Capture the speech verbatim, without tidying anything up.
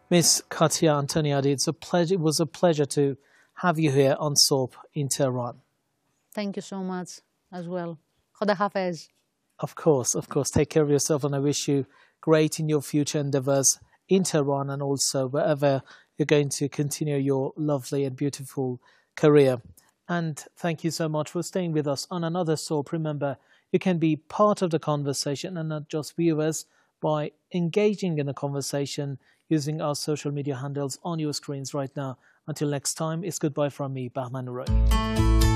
Miss Katia Antoniadi, it's a pleasure. It was a pleasure to have you here on SOAP in Tehran. Thank you so much as well. Khuda Hafez. Of course, of course. Take care of yourself, and I wish you great in your future endeavors in Tehran and also wherever you're going to continue your lovely and beautiful career. And thank you so much for staying with us on another SOAP. Remember, you can be part of the conversation and not just viewers by engaging in the conversation using our social media handles on your screens right now. Until next time, it's goodbye from me, Bahman Uray.